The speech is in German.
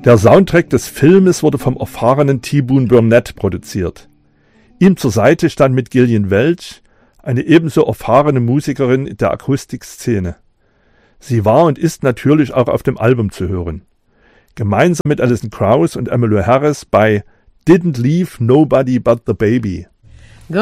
Der Soundtrack des Filmes wurde vom erfahrenen T. Boone Burnett produziert. Ihm zur Seite stand mit Gillian Welch eine ebenso erfahrene Musikerin der Akustikszene. Sie war und ist natürlich auch auf dem Album zu hören. Gemeinsam mit Alison Krauss und Emmylou Harris bei Didn't Leave Nobody But the Baby.